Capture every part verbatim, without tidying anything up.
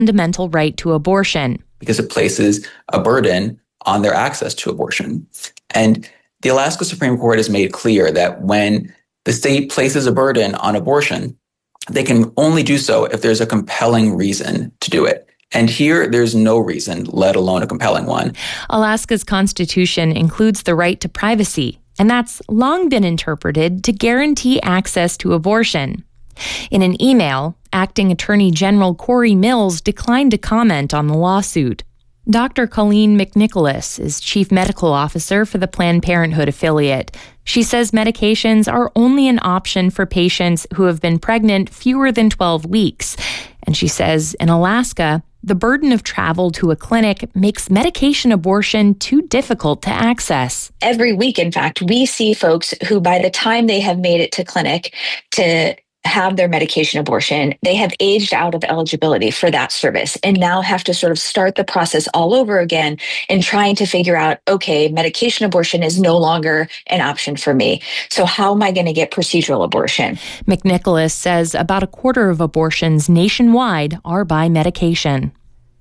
fundamental right to abortion. Because it places a burden on their access to abortion. And the Alaska Supreme Court has made clear that when the state places a burden on abortion, they can only do so if there's a compelling reason to do it. And here, there's no reason, let alone a compelling one. Alaska's constitution includes the right to privacy, and that's long been interpreted to guarantee access to abortion. In an email, Acting Attorney General Corey Mills declined to comment on the lawsuit. Doctor Colleen McNicholas is Chief Medical Officer for the Planned Parenthood affiliate. She says medications are only an option for patients who have been pregnant fewer than twelve weeks. And she says in Alaska, the burden of travel to a clinic makes medication abortion too difficult to access. Every week, in fact, we see folks who by the time they have made it to clinic to have their medication abortion, they have aged out of eligibility for that service and now have to sort of start the process all over again in trying to figure out, okay, medication abortion is no longer an option for me. So how am I going to get procedural abortion? McNicholas says about a quarter of abortions nationwide are by medication.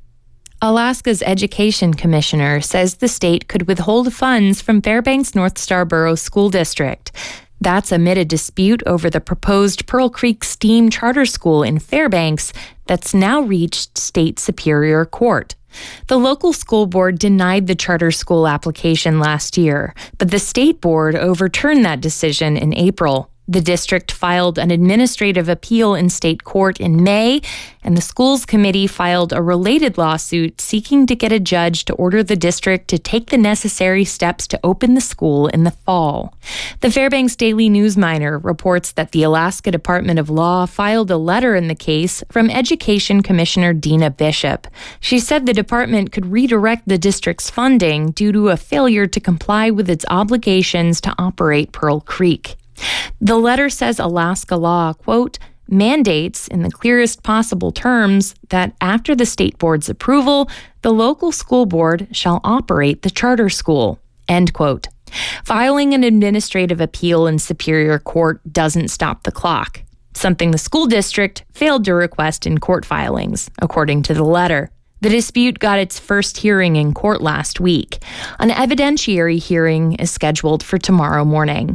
Alaska's education commissioner says the state could withhold funds from Fairbanks North Starborough School District. That's amid a dispute over the proposed Pearl Creek STEAM charter school in Fairbanks that's now reached state superior court. The local school board denied the charter school application last year, but the state board overturned that decision in April. The district filed an administrative appeal in state court in May, and the schools committee filed a related lawsuit seeking to get a judge to order the district to take the necessary steps to open the school in the fall. The Fairbanks Daily News Miner reports that the Alaska Department of Law filed a letter in the case from Education Commissioner Dina Bishop. She said the department could redirect the district's funding due to a failure to comply with its obligations to operate Pearl Creek. The letter says Alaska law, quote, mandates in the clearest possible terms that after the state board's approval, the local school board shall operate the charter school, end quote. Filing an administrative appeal in Superior Court doesn't stop the clock, something the school district failed to request in court filings, according to the letter. The dispute got its first hearing in court last week. An evidentiary hearing is scheduled for tomorrow morning.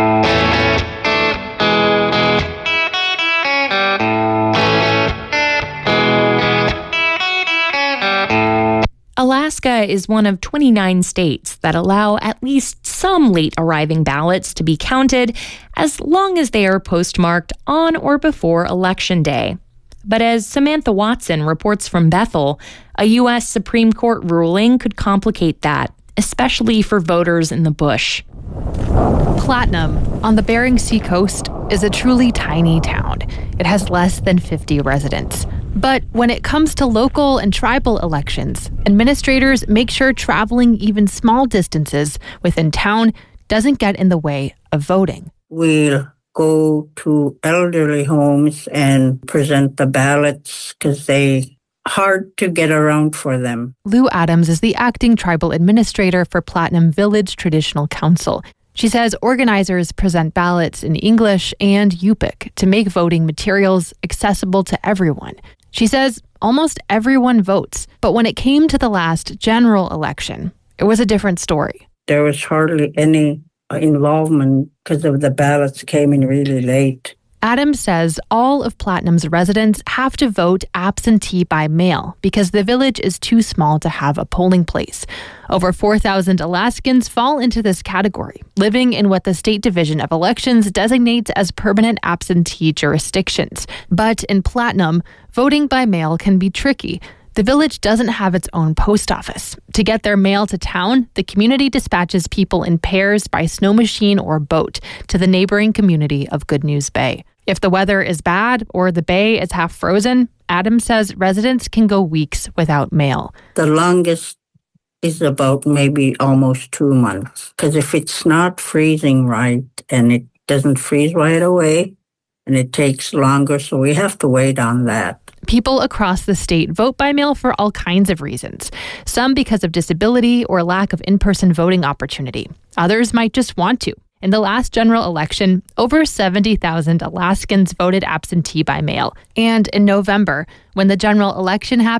Alaska is one of twenty-nine states that allow at least some late arriving ballots to be counted as long as they are postmarked on or before Election Day. But as Samantha Watson reports from Bethel, a U S Supreme Court ruling could complicate that, especially for voters in the bush. Platinum, on the Bering Sea coast, is a truly tiny town. It has less than fifty residents. But when it comes to local and tribal elections, administrators make sure traveling even small distances within town doesn't get in the way of voting. We'll go to elderly homes and present the ballots because they hard to get around for them. Lou Adams is the acting tribal administrator for Platinum Village Traditional Council. She says organizers present ballots in English and Yupik to make voting materials accessible to everyone. She says almost everyone votes, but when it came to the last general election, it was a different story. There was hardly any involvement because of the ballots came in really late. Adams says all of Platinum's residents have to vote absentee by mail because the village is too small to have a polling place. Over four thousand Alaskans fall into this category, living in what the State Division of Elections designates as permanent absentee jurisdictions. But in Platinum, voting by mail can be tricky. The village doesn't have its own post office. To get their mail to town, the community dispatches people in pairs by snow machine or boat to the neighboring community of Good News Bay. If the weather is bad or the bay is half frozen, Adams says residents can go weeks without mail. The longest is about maybe almost two months. Because if it's not freezing right and it doesn't freeze right away and it takes longer, so we have to wait on that. People across the state vote by mail for all kinds of reasons. Some because of disability or lack of in-person voting opportunity. Others might just want to. In the last general election, over seventy thousand Alaskans voted absentee by mail. And in November, when the general election happened,